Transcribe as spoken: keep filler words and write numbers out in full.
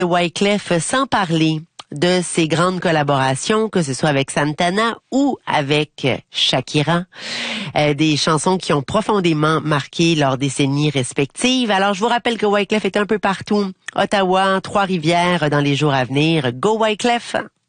Wyclef, sans parler de ses grandes collaborations, que ce soit avec Santana ou avec Shakira, euh, des chansons qui ont profondément marqué leurs décennies respectives. Alors, je vous rappelle que Wyclef est un peu partout. Ottawa, Trois-Rivières, dans les jours à venir. Go Wyclef!